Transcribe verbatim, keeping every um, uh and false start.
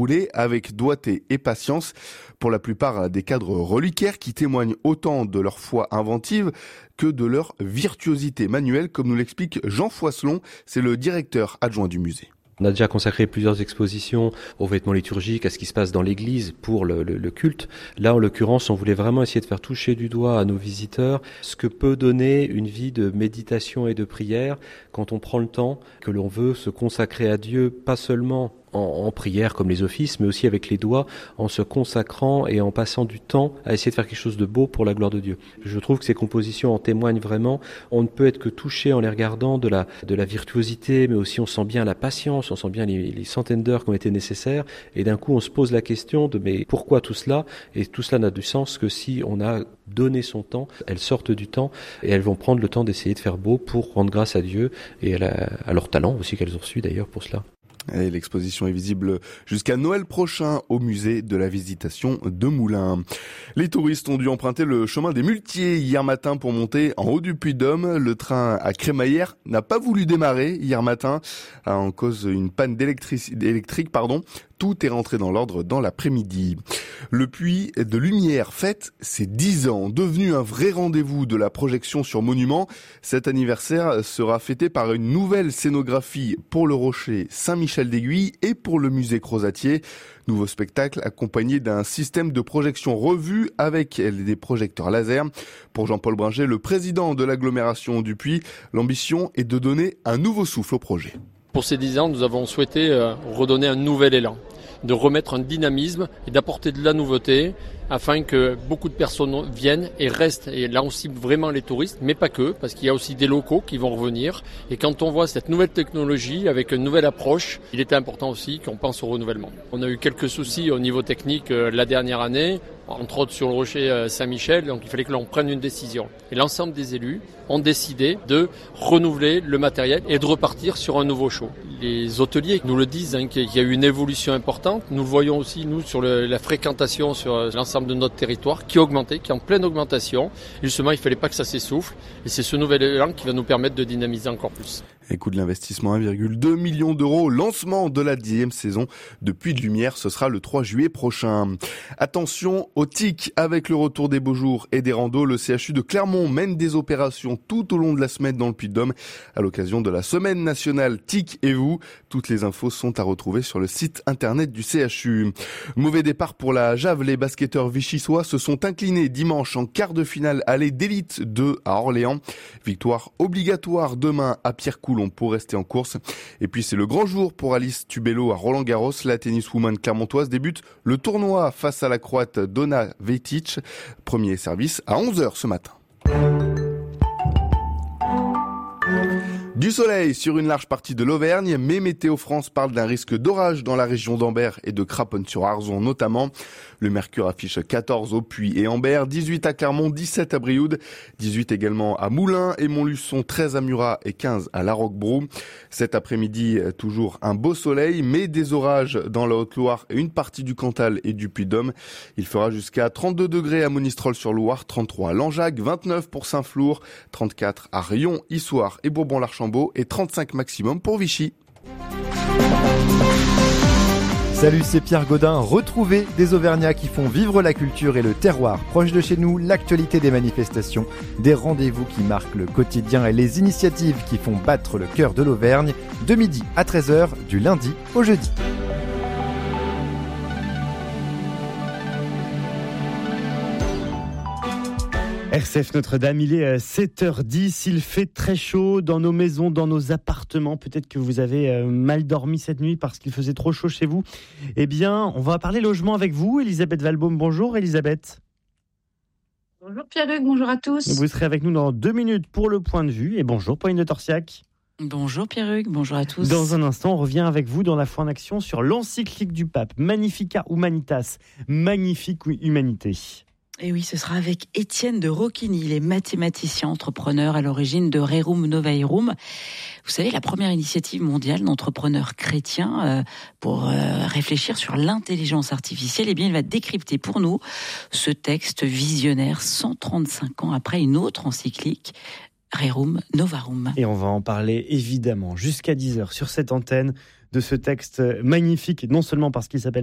déroulé avec doigté et patience pour la plupart des cadres reliquaires qui témoignent autant de leur foi inventive que de leur virtuosité manuelle, comme nous l'explique Jean Foisselon, c'est le directeur adjoint du musée. On a déjà consacré plusieurs expositions aux vêtements liturgiques, à ce qui se passe dans l'église pour le, le, le culte. Là, en l'occurrence, on voulait vraiment essayer de faire toucher du doigt à nos visiteurs ce que peut donner une vie de méditation et de prière quand on prend le temps, que l'on veut se consacrer à Dieu, pas seulement en, en prière comme les offices, mais aussi avec les doigts, en se consacrant et en passant du temps à essayer de faire quelque chose de beau pour la gloire de Dieu. Je trouve que ces compositions en témoignent vraiment. On ne peut être que touché en les regardant de la, de la virtuosité, mais aussi on sent bien la patience, on sent bien les, les centaines d'heures qui ont été nécessaires. Et d'un coup, on se pose la question de mais pourquoi tout cela ? Et tout cela n'a du sens que si on a donné son temps. Elles sortent du temps et elles vont prendre le temps d'essayer de faire beau pour rendre grâce à Dieu et à, la, à leur talent aussi qu'elles ont reçu d'ailleurs pour cela. Et l'exposition est visible jusqu'à Noël prochain au musée de la Visitation de Moulins. Les touristes ont dû emprunter le chemin des Muletiers hier matin pour monter en haut du Puy-de-Dôme. Le train à Crémaillère n'a pas voulu démarrer hier matin en cause d'une panne d'électrique, pardon. Tout est rentré dans l'ordre dans l'après-midi. Le Puy de Lumière fête ses dix ans, devenu un vrai rendez-vous de la projection sur monument. Cet anniversaire sera fêté par une nouvelle scénographie pour le Rocher Saint-Michel d'Aiguille et pour le musée Crozatier. Nouveau spectacle accompagné d'un système de projection revu avec des projecteurs laser. Pour Jean-Paul Bringer, le président de l'agglomération du Puy, l'ambition est de donner un nouveau souffle au projet. Pour ces dix ans, nous avons souhaité redonner un nouvel élan, de remettre un dynamisme et d'apporter de la nouveauté afin que beaucoup de personnes viennent et restent. Et là, on cible vraiment les touristes, mais pas que, parce qu'il y a aussi des locaux qui vont revenir. Et quand on voit cette nouvelle technologie avec une nouvelle approche, il était important aussi qu'on pense au renouvellement. On a eu quelques soucis au niveau technique euh, la dernière année, entre autres sur le Rocher Saint-Michel, donc il fallait que l'on prenne une décision. Et l'ensemble des élus ont décidé de renouveler le matériel et de repartir sur un nouveau show. Les hôteliers nous le disent, hein, qu'il y a eu une évolution importante. Nous le voyons aussi, nous, sur le, la fréquentation sur l'ensemble de notre territoire, qui a augmenté, qui est en pleine augmentation. Et justement, il ne fallait pas que ça s'essouffle. Et c'est ce nouvel élan qui va nous permettre de dynamiser encore plus. Et coût de l'investissement un virgule deux million d'euros. Lancement de la dixième saison de Puy de Lumière, ce sera le trois juillet prochain. Attention aux tiques, avec le retour des beaux jours et des randos, le C H U de Clermont mène des opérations tout au long de la semaine dans le Puy-de-Dôme à l'occasion de la semaine nationale Tic et vous. Toutes les infos sont à retrouver sur le site internet du C H U. Mauvais départ pour la Jave, les basketteurs vichysois se sont inclinés dimanche en quart de finale aller d'élite deux à Orléans. Victoire obligatoire demain à Pierre-Coulon pour rester en course. Et puis c'est le grand jour pour Alice Tubello à Roland-Garros. La tenniswoman clermontoise débute le tournoi face à la Croate Donna Vetic. Premier service à onze heures ce matin. Du soleil sur une large partie de l'Auvergne, mais Météo France parle d'un risque d'orage dans la région d'Ambert et de Craponne-sur-Arzon notamment. Le mercure affiche quatorze au Puy et Ambert, dix-huit à Clermont, dix-sept à Brioude, dix-huit également à Moulins et Montluçon, treize à Murat et quinze à La Roquebrou. Cet après-midi, toujours un beau soleil, mais des orages dans la Haute-Loire et une partie du Cantal et du Puy-de-Dôme. Il fera jusqu'à trente-deux degrés à Monistrol-sur-Loire, trente-trois à Langeac, vingt-neuf pour Saint-Flour, trente-quatre à Rion, Issoire et Bourbon-l'Archambault et trente-cinq maximum pour Vichy. Salut, c'est Pierre Gaudin. Retrouvez des Auvergnats qui font vivre la culture et le terroir. Proche de chez nous, l'actualité des manifestations, des rendez-vous qui marquent le quotidien et les initiatives qui font battre le cœur de l'Auvergne, de midi à treize heures, du lundi au jeudi. R C F Notre-Dame, il est sept heures dix, il fait très chaud dans nos maisons, dans nos appartements. Peut-être que vous avez mal dormi cette nuit parce qu'il faisait trop chaud chez vous. Eh bien, on va parler logement avec vous, Elisabeth Valbaum. Bonjour Elisabeth. Bonjour Pierre-Hugues, bonjour à tous. Vous serez avec nous dans deux minutes pour le point de vue. Et bonjour Pauline de Torsiac. Bonjour Pierre-Hugues, bonjour à tous. Dans un instant, on revient avec vous dans la foi en action sur l'encyclique du pape, Magnificat Humanitas, magnifique humanité. Et oui, ce sera avec Étienne de Rocchini, il est mathématicien, entrepreneur à l'origine de Rerum Novaerum. Vous savez, la première initiative mondiale d'entrepreneurs chrétiens euh, pour euh, réfléchir sur l'intelligence artificielle. Eh bien, il va décrypter pour nous ce texte visionnaire cent trente-cinq ans après une autre encyclique, Rerum Novarum. Et on va en parler évidemment jusqu'à dix heures sur cette antenne de ce texte magnifique, non seulement parce qu'il s'appelle